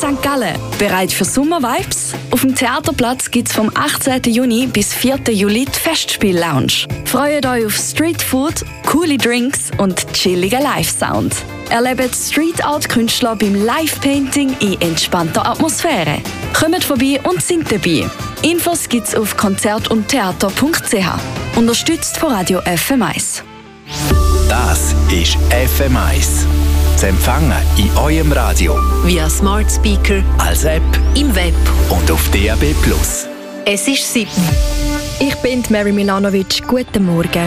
St. Gallen. Bereit für Sommervibes? Auf dem Theaterplatz gibt es vom 18. Juni bis 4. Juli die Festspiel-Lounge. Freut euch auf Streetfood, coole Drinks und chilligen Live-Sound. Erlebt Street-Art-Künstler beim Live-Painting in entspannter Atmosphäre. Kommt vorbei und sind dabei. Infos gibt's auf konzertundtheater.ch. Unterstützt von Radio FM1. Das ist FM1. Zu empfangen in eurem Radio. Via Smart Speaker, als App, im Web und auf DAB+. Es ist 7. Ich bin Mary Milanovic. Guten Morgen.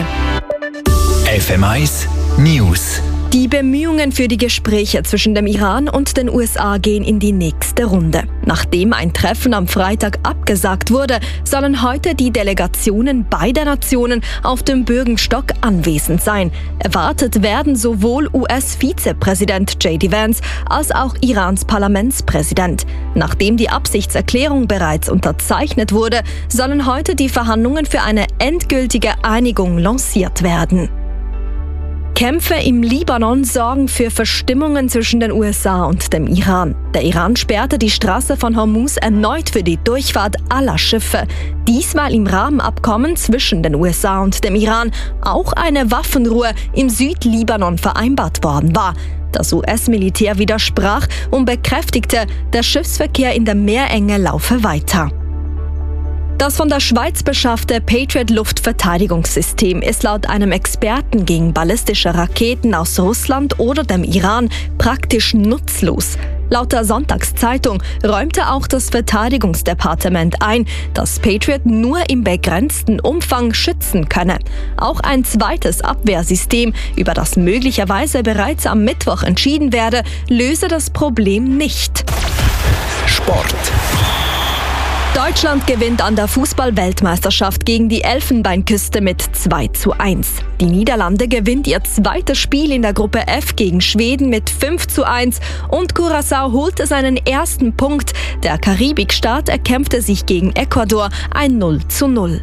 FM1 News. Die Bemühungen für die Gespräche zwischen dem Iran und den USA gehen in die nächste Runde. Nachdem ein Treffen am Freitag abgesagt wurde, sollen heute die Delegationen beider Nationen auf dem Bürgenstock anwesend sein. Erwartet werden sowohl US-Vizepräsident J.D. Vance als auch Irans Parlamentspräsident. Nachdem die Absichtserklärung bereits unterzeichnet wurde, sollen heute die Verhandlungen für eine endgültige Einigung lanciert werden. Kämpfe im Libanon sorgen für Verstimmungen zwischen den USA und dem Iran. Der Iran sperrte die Straße von Hormuz erneut für die Durchfahrt aller Schiffe. Dies, weil im Rahmenabkommen zwischen den USA und dem Iran auch eine Waffenruhe im Südlibanon vereinbart worden war. Das US-Militär widersprach und bekräftigte, der Schiffsverkehr in der Meerenge laufe weiter. Das von der Schweiz beschaffte Patriot-Luftverteidigungssystem ist laut einem Experten gegen ballistische Raketen aus Russland oder dem Iran praktisch nutzlos. Laut der Sonntagszeitung räumte auch das Verteidigungsdepartement ein, dass Patriot nur im begrenzten Umfang schützen könne. Auch ein zweites Abwehrsystem, über das möglicherweise bereits am Mittwoch entschieden werde, löse das Problem nicht. Sport. Deutschland gewinnt an der Fußball-Weltmeisterschaft gegen die Elfenbeinküste mit 2:1. Die Niederlande gewinnt ihr zweites Spiel in der Gruppe F gegen Schweden mit 5:1 und Curaçao holte seinen ersten Punkt. Der Karibikstaat erkämpfte sich gegen Ecuador ein 0:0.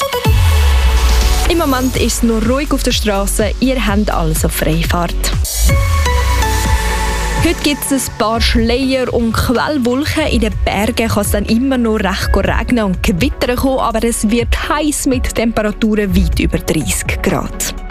Im Moment ist es nur ruhig auf der Straße, ihr habt also Freifahrt. Heute gibt es ein paar Schleier und Quellwolken. In den Bergen kann es dann immer noch recht regnen und Gewitter kommen, aber es wird heiß mit Temperaturen weit über 30 Grad.